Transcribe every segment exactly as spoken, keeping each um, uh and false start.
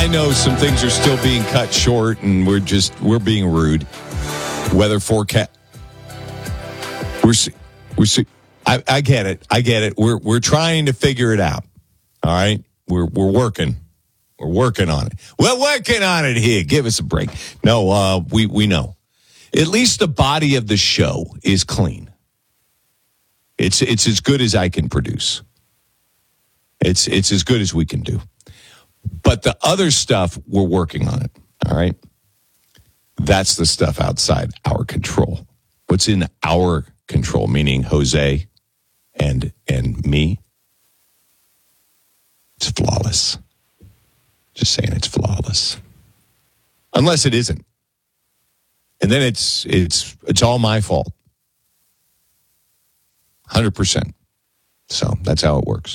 I know some things are still being cut short, and we're just we're being rude. Weather forecast. We're we're. I, I get it. I get it. We're we're trying to figure it out. All right. We're we're working. We're working on it. We're working on it here. Give us a break. No, uh, we we know. At least the body of the show is clean. It's it's as good as I can produce. It's it's as good as we can do. But the other stuff, we're working on it. All right. That's the stuff outside our control. What's in our control, meaning Jose and and me, it's flawless. Just saying, it's flawless. Unless it isn't. And then it's it's it's all my fault. one hundred percent. So that's how it works.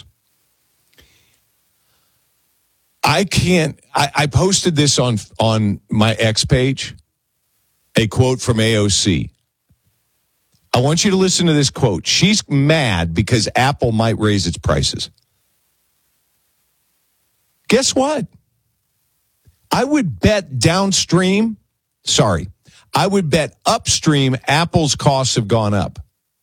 I can't, I, I posted this on, on my X page, a quote from A O C. I want you to listen to this quote. She's mad because Apple might raise its prices. Guess what? I would bet downstream, sorry, I would bet upstream Apple's costs have gone up.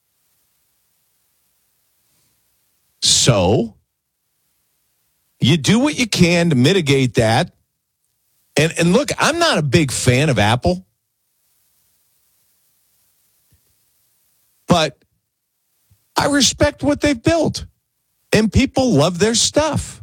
So, you do what you can to mitigate that. And and look, I'm not a big fan of Apple. But I respect what they've built. And people love their stuff.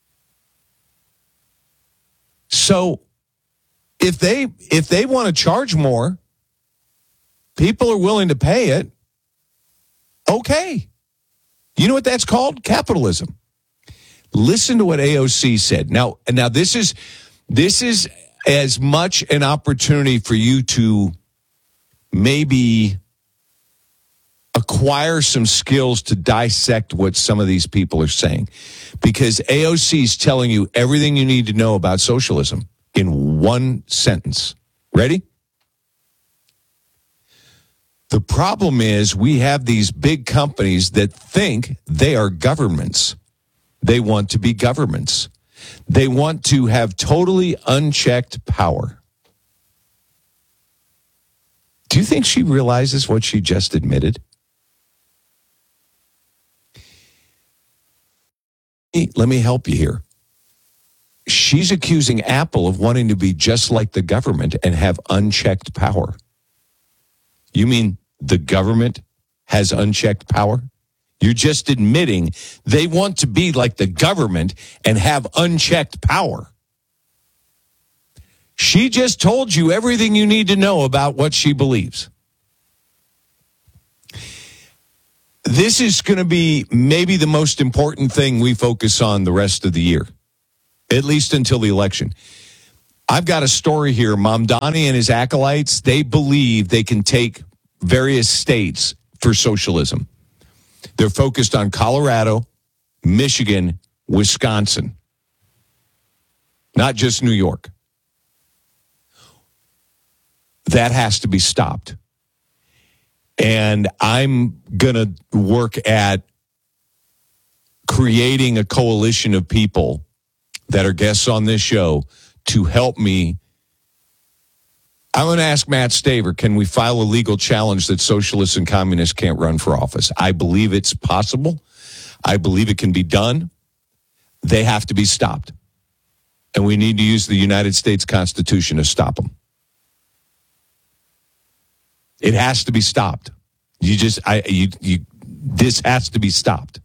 So if they if they want to charge more, people are willing to pay it. Okay. You know what that's called? Capitalism. Listen to what A O C said. Now, now this is this is as much an opportunity for you to maybe acquire some skills to dissect what some of these people are saying. Because A O C is telling you everything you need to know about socialism in one sentence. Ready? The problem is we have these big companies that think they are governments. They want to be governments. They want to have totally unchecked power. Do you think she realizes what she just admitted? Let me help you here. She's accusing Apple of wanting to be just like the government and have unchecked power. You mean the government has unchecked power? You're just admitting they want to be like the government and have unchecked power. She just told you everything you need to know about what she believes. This is going to be maybe the most important thing we focus on the rest of the year, at least until the election. I've got a story here. Mamdani and his acolytes, they believe they can take various states for socialism. They're focused on Colorado, Michigan, Wisconsin, not just New York. That has to be stopped. And I'm going to work at creating a coalition of people that are guests on this show to help me. I'm going to ask Matt Staver, can we file a legal challenge that socialists and communists can't run for office? I believe it's possible. I believe it can be done. They have to be stopped. And we need to use the United States Constitution to stop them. It has to be stopped. You just, I, you, you, this has to be stopped.